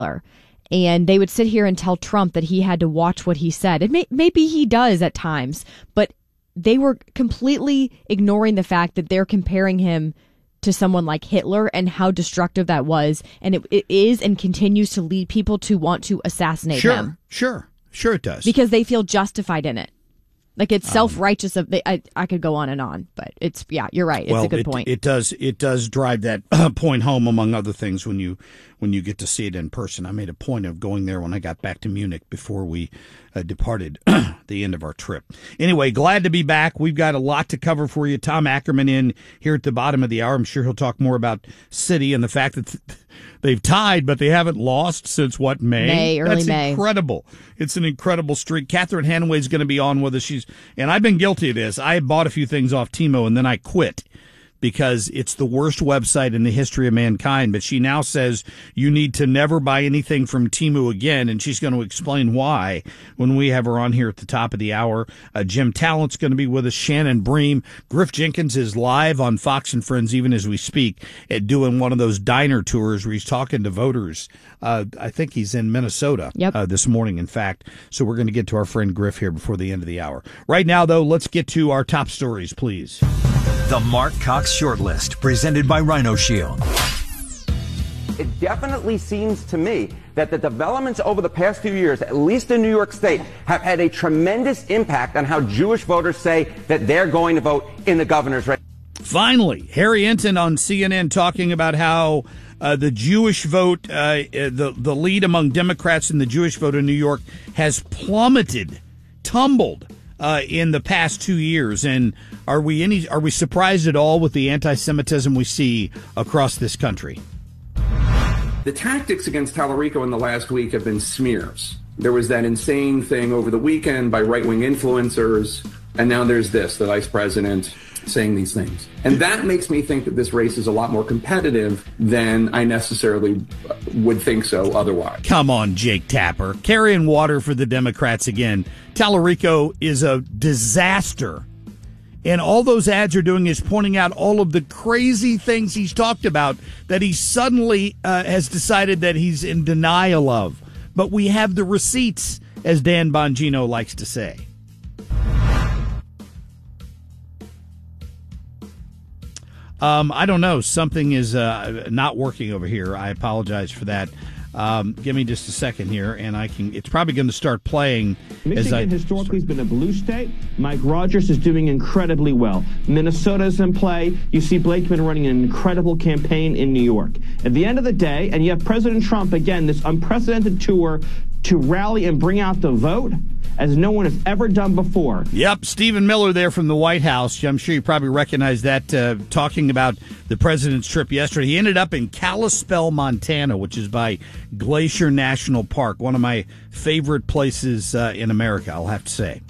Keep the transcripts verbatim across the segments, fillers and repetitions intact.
Hitler. And they would sit here and tell Trump that he had to watch what he said. And may, maybe he does at times, but they were completely ignoring the fact that they're comparing him to someone like Hitler and how destructive that was. And it, it is and continues to lead people to want to assassinate sure, him. Sure, sure it does. Because they feel justified in it. Like it's self-righteous. Of they, I, I could go on and on, but it's yeah, you're right. It's well, a good it, point. It does it does drive that uh, point home, among other things, when you when you get to see it in person. I made a point of going there when I got back to Munich before we uh, departed the end of our trip. Anyway, glad to be back. We've got a lot to cover for you. Tom Ackerman in here at the bottom of the hour. I'm sure he'll talk more about City and the fact that th- they've tied, but they haven't lost since, what, May? May, early That's May. incredible. It's an incredible streak. Catherine Hanaway is going to be on with us. She's, and I've been guilty of this. I bought a few things off Timo, and then I quit because it's the worst website in the history of mankind. But she now says you need to never buy anything from Temu again, and she's going to explain why when we have her on here at the top of the hour. Uh, Jim Talent's going to be with us, Shannon Bream. Griff Jenkins is live on Fox and Friends even as we speak at doing one of those diner tours where he's talking to voters. Uh, I think he's in Minnesota yep. uh, this morning, in fact. So we're going to get to our friend Griff here before the end of the hour. Right now, though, let's get to our top stories, please. The Mark Cox Shortlist, presented by Rhino Shield. It definitely seems to me that the developments over the past few years, at least in New York State, have had a tremendous impact on how Jewish voters say that they're going to vote in the governor's race. Finally, Harry Enton on C N N talking about how uh, the Jewish vote, uh, the, the lead among Democrats in the Jewish vote in New York has plummeted, tumbled. Uh, in the past two years, and are we any are we surprised at all with the anti-Semitism we see across this country? The tactics against Tallarico in the last week have been smears. There was that insane thing over the weekend by right-wing influencers, and now there's this, the vice president saying these things. And that makes me think that this race is a lot more competitive than I necessarily would think so otherwise. Come on, Jake Tapper. Carrying water for the Democrats again. Tallarico is a disaster. And all those ads are doing is pointing out all of the crazy things he's talked about that he suddenly uh, has decided that he's in denial of. But we have the receipts, as Dan Bongino likes to say. Um, I don't know. Something is uh, not working over here. I apologize for that. Um, give me just a second here, and I can. It's probably going to start playing. Michigan as I, historically has been a blue state. Mike Rogers is doing incredibly well. Minnesota's in play. You see Blakeman running an incredible campaign in New York. At the end of the day, and you have President Trump again, this unprecedented tour to rally and bring out the vote as no one has ever done before. Yep, Stephen Miller there from the White House. I'm sure you probably recognize that, uh, talking about the president's trip yesterday. He ended up in Kalispell, Montana, which is by Glacier National Park, one of my favorite places uh, in America, I'll have to say.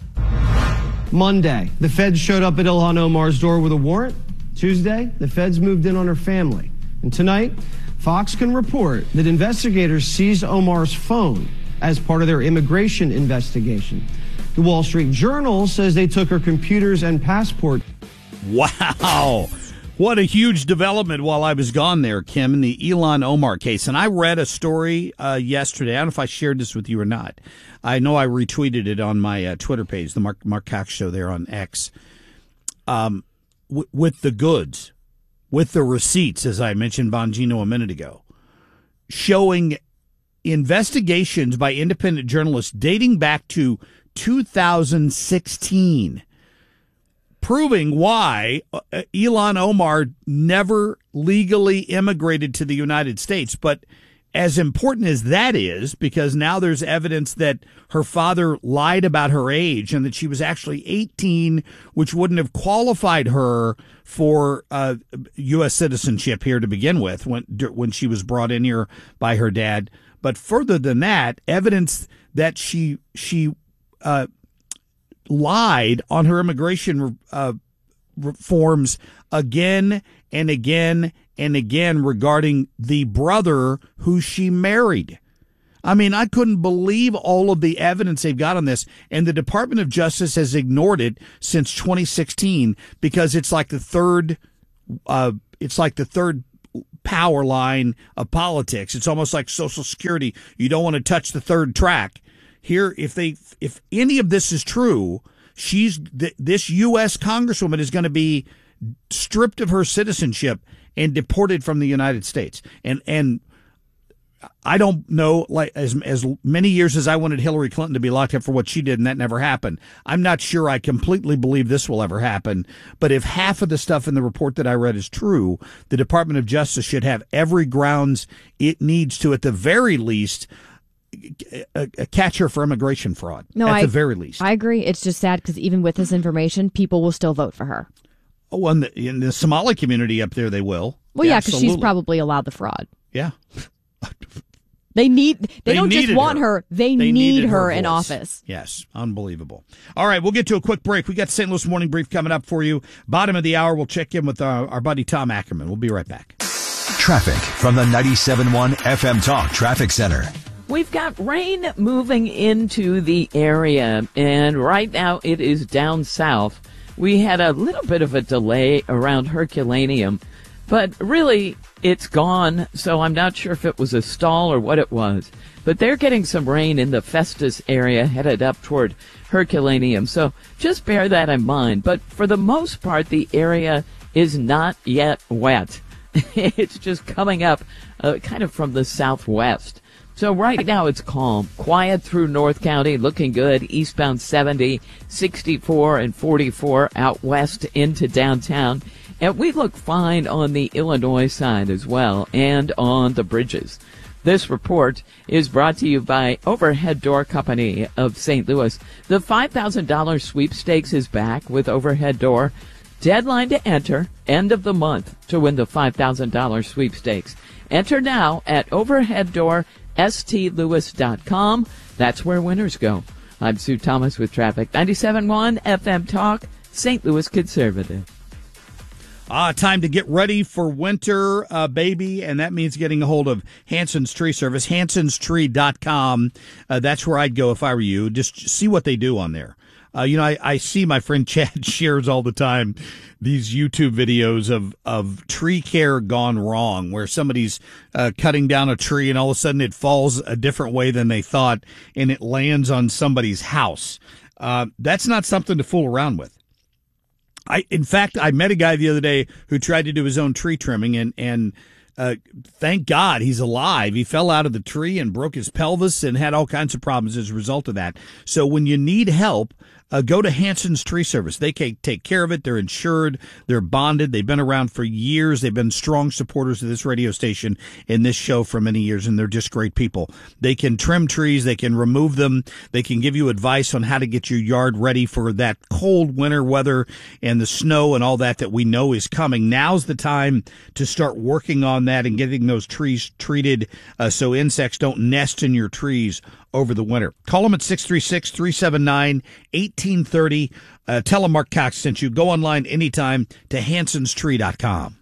Monday, the feds showed up at Ilhan Omar's door with a warrant. Tuesday, the feds moved in on her family. And tonight, Fox can report that investigators seized Omar's phone as part of their immigration investigation. The Wall Street Journal says they took her computers and passport. Wow. What a huge development while I was gone there, Kim, in the Ilhan Omar case. And I read a story uh, yesterday. I don't know if I shared this with you or not. I know I retweeted it on my uh, Twitter page, the Mark, Mark Cox Show there on X, um, w- with the goods, with the receipts, as I mentioned Bongino a minute ago, showing investigations by independent journalists dating back to two thousand sixteen, proving why Ilhan Omar never legally immigrated to the United States. But as important as that is, because now there's evidence that her father lied about her age and that she was actually eighteen, which wouldn't have qualified her for uh, U S citizenship here to begin with when when she was brought in here by her dad. But further than that, evidence that she she uh, lied on her immigration uh, reforms again and again and again regarding the brother who she married. I mean, I couldn't believe all of the evidence they've got on this, and the Department of Justice has ignored it since twenty sixteen because it's like the third, uh, it's like the third power line of politics. It's almost like Social Security. You don't want to touch the third track. Here, if they, if any of this is true, she's th- this U S Congresswoman is going to be stripped of her citizenship and deported from the United States. And and I don't know, like as as many years as I wanted Hillary Clinton to be locked up for what she did, and that never happened. I'm not sure I completely believe this will ever happen. But if half of the stuff in the report that I read is true, the Department of Justice should have every grounds it needs to, at the very least, a, a catch her for immigration fraud. No, at I, the very least. I agree. It's just sad because even with this information, people will still vote for her. Oh, in the, in the Somali community up there, they will. Well, yeah, because she's probably allowed the fraud. Yeah. They need. They, they don't just want her. her they, they need her, her in voice. office. Yes, unbelievable. All right, we'll get to a quick break. We got the Saint Louis Morning Brief coming up for you. Bottom of the hour, we'll check in with our, our buddy Tom Ackerman. We'll be right back. Traffic from the ninety-seven point one F M Talk Traffic Center. We've got rain moving into the area, and right now it is down south. We had a little bit of a delay around Herculaneum, but really it's gone, so I'm not sure if it was a stall or what it was. But they're getting some rain in the Festus area headed up toward Herculaneum, so just bear that in mind. But for the most part, the area is not yet wet. It's just coming up uh, kind of from the southwest. So right now it's calm, quiet through North County, looking good. Eastbound seventy, sixty-four, and forty-four out west into downtown. And we look fine on the Illinois side as well, and on the bridges. This report is brought to you by Overhead Door Company of Saint Louis. The five thousand dollars sweepstakes is back with Overhead Door. Deadline to enter, end of the month, to win the five thousand dollars sweepstakes. Enter now at overhead door S T Lewis dot com. That's where winners go. I'm Sue Thomas with traffic. ninety-seven point one F M Talk, Saint Louis Conservative. Ah, time to get ready for winter, uh, baby, and that means getting a hold of Hanson's Tree Service, hansons tree dot com. Uh, that's where I'd go if I were you. Just see what they do on there. Uh, you know, I, I see my friend Chad shares all the time these YouTube videos of, of tree care gone wrong, where somebody's uh, cutting down a tree and all of a sudden it falls a different way than they thought and it lands on somebody's house. Uh, that's not something to fool around with. I, in fact, I met a guy the other day who tried to do his own tree trimming, and, and uh, thank God he's alive. He fell out of the tree and broke his pelvis and had all kinds of problems as a result of that. So when you need help, Uh, go to Hanson's Tree Service. They can take care of it. They're insured. They're bonded. They've been around for years. They've been strong supporters of this radio station and this show for many years, and they're just great people. They can trim trees. They can remove them. They can give you advice on how to get your yard ready for that cold winter weather and the snow and all that that we know is coming. Now's the time to start working on that and getting those trees treated uh, so insects don't nest in your trees over the winter. Call them at six three six, three seven nine, one eight three zero. Uh, tell them Mark Cox sent you. Go online anytime to hansons tree dot com.